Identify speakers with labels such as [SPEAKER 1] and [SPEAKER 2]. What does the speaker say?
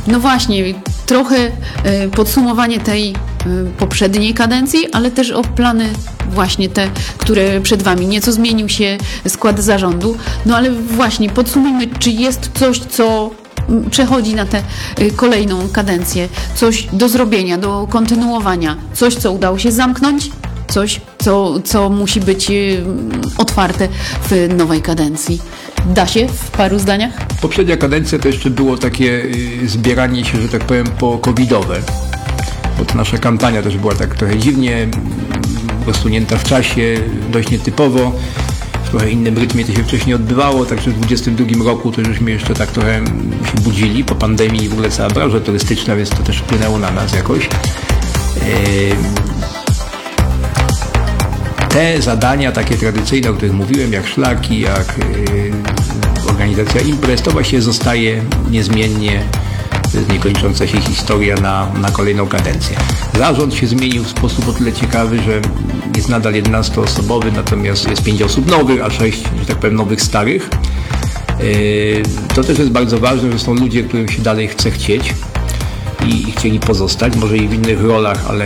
[SPEAKER 1] No właśnie, trochę podsumowanie tej poprzedniej kadencji, ale też o plany właśnie te, które przed Wami. Nieco zmienił się skład zarządu, no ale właśnie podsumujmy, czy jest coś, co przechodzi na tę kolejną kadencję, coś do zrobienia, do kontynuowania, coś, co udało się zamknąć, coś, co musi być otwarte w nowej kadencji. Da się w paru zdaniach?
[SPEAKER 2] Poprzednia kadencja to jeszcze było takie zbieranie się, że tak powiem, po covidowe. Bo to nasza kampania też była tak trochę dziwnie, rozsunięta w czasie, dość nietypowo. W trochę innym rytmie to się wcześniej odbywało, także w 2022 roku to żeśmy jeszcze tak trochę się budzili po pandemii i w ogóle cała branża turystyczna, więc to też wpłynęło na nas jakoś. Te zadania takie tradycyjne, o których mówiłem, jak szlaki, jak organizacja imprez, to właśnie zostaje niezmiennie. To jest niekończąca się historia na kolejną kadencję. Zarząd się zmienił w sposób o tyle ciekawy, że jest nadal 11-osobowy, natomiast jest 5 osób nowych, a 6, że tak powiem, nowych starych. To też jest bardzo ważne, że są ludzie, którym się dalej chce chcieć i chcieli pozostać, może i w innych rolach, ale